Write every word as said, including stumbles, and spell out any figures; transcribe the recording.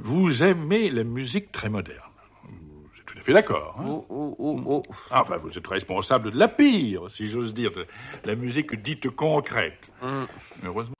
Vous aimez la musique très moderne. Je suis tout à fait d'accord. Hein? Oh, oh, oh, oh. Enfin, vous êtes responsable de la pire, si j'ose dire, de la musique dite concrète. Mm. Heureusement.